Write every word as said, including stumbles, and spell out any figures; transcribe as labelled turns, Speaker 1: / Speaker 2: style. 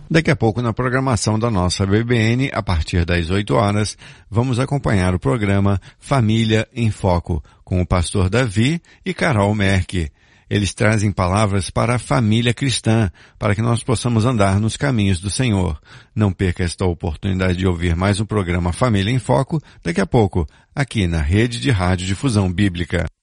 Speaker 1: Daqui a pouco, na programação da nossa B B N, a partir das oito horas, vamos acompanhar o programa Família em Foco, com o pastor Davi e Carol Merck. Eles trazem palavras para a família cristã, para que nós possamos andar nos caminhos do Senhor. Não perca esta oportunidade de ouvir mais um programa Família em Foco, daqui a pouco, aqui na Rede de Rádio Difusão Bíblica.